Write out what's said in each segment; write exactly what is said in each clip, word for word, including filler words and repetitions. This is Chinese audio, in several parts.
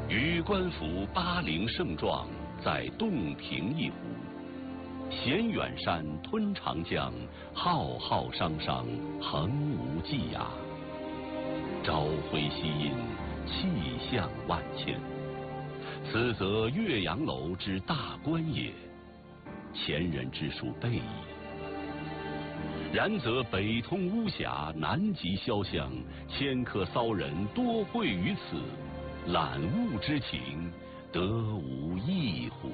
予观夫巴陵胜状，在洞庭一湖。衔远山，吞长江，浩浩汤汤，横无际涯。朝晖夕阴，气象万千。此则岳阳楼之大观也，前人之述备矣。然则北通巫峡，南极潇湘，迁客骚人多会于此，览物之情，得无异乎？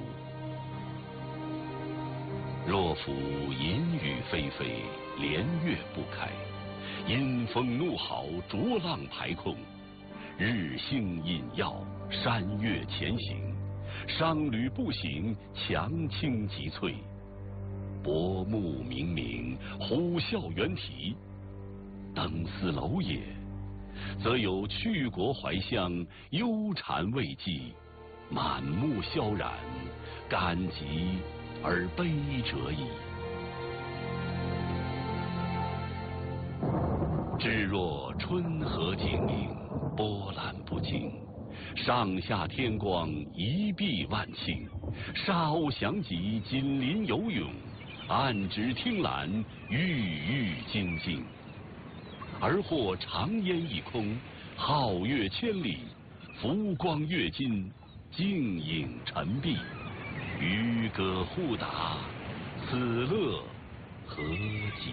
若夫淫雨霏霏，连月不开，阴风怒号，浊浪排空，日星隐曜，山岳前行，商旅步行，樯倾楫翠。薄暮冥冥，虎啸猿啼，登斯楼也，则有去国怀乡，忧谗畏讥，满目萧然，感极而悲者矣。至若春和景映，波澜不惊，上下天光，一碧万顷，沙鸥翔集，锦鳞游泳，岸芷汀兰，郁郁津津。而或长烟一空，皓月千里，浮光跃金，静影沉璧，渔歌互答，此乐何极？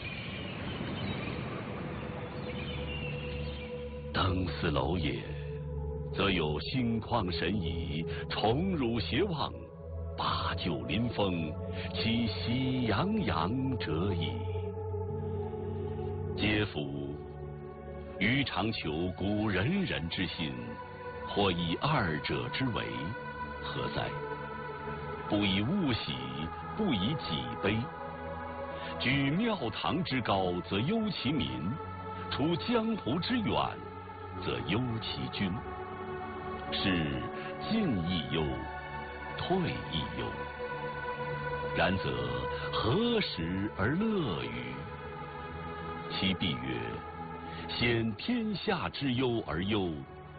登斯楼也，则有心旷神怡，宠辱偕忘，八九临风，其喜洋洋者矣。嗟夫！予尝求古仁人之心，或以二者之为，何哉？不以物喜，不以己悲。居庙堂之高，则忧其民；处江湖之远，则忧其君。是进亦忧，退亦忧。然则何时而乐于？其必曰：先天下之忧而忧，